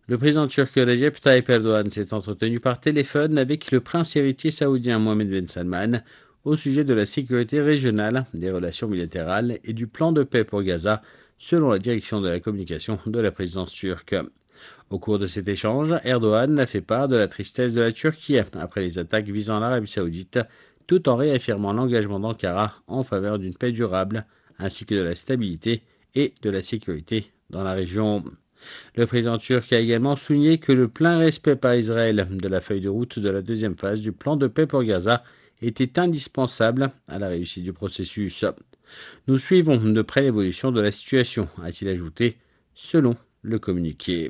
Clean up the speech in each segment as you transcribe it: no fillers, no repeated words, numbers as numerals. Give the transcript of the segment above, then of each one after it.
Le président turc Recep Tayyip Erdogan s'est entretenu par téléphone avec le prince héritier saoudien Mohammed Ben Salman au sujet de la sécurité régionale, des relations bilatérales et du plan de paix pour Gaza, selon la direction de la communication de la présidence turque. Au cours de cet échange, Erdogan a fait part de la tristesse de la Turquie après les attaques visant l'Arabie saoudite, tout en réaffirmant l'engagement d'Ankara en faveur d'une paix durable, ainsi que de la stabilité et de la sécurité dans la région. Le président turc a également souligné que le plein respect par Israël de la feuille de route de la deuxième phase du plan de paix pour Gaza était indispensable à la réussite du processus. Nous suivons de près l'évolution de la situation, a-t-il ajouté, selon le communiqué.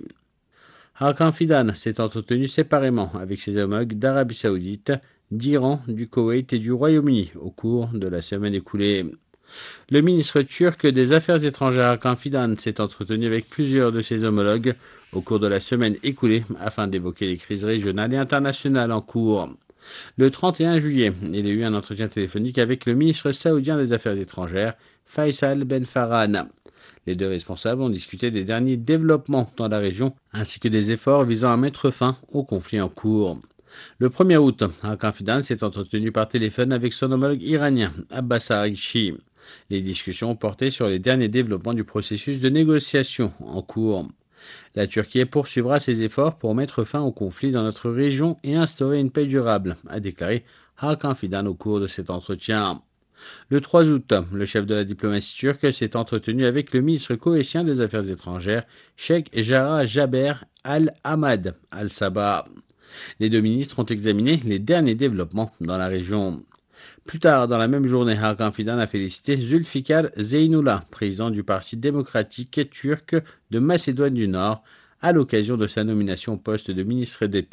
Hakan Fidan s'est entretenu séparément avec ses homologues d'Arabie saoudite, d'Iran, du Koweït et du Royaume-Uni au cours de la semaine écoulée. Le ministre turc des Affaires étrangères Hakan Fidan s'est entretenu avec plusieurs de ses homologues au cours de la semaine écoulée afin d'évoquer les crises régionales et internationales en cours. Le 31 juillet, il a eu un entretien téléphonique avec le ministre saoudien des Affaires étrangères, Faisal Ben Farhan. Les deux responsables ont discuté des derniers développements dans la région ainsi que des efforts visant à mettre fin au conflit en cours. Le 1er août, Hakan Fidan s'est entretenu par téléphone avec son homologue iranien, Abbas Araghchi. Les discussions portaient sur les derniers développements du processus de négociation en cours. La Turquie poursuivra ses efforts pour mettre fin au conflit dans notre région et instaurer une paix durable, a déclaré Hakan Fidan au cours de cet entretien. Le 3 août, le chef de la diplomatie turque s'est entretenu avec le ministre koweïtien des Affaires étrangères, Sheikh Jarrah Jaber Al-Hamad Al-Sabah. Les deux ministres ont examiné les derniers développements dans la région. Plus tard dans la même journée, Hakan Fidan a félicité Zulfikar Zeynullah, président du Parti démocratique turc de Macédoine du Nord, à l'occasion de sa nomination au poste de ministre d'État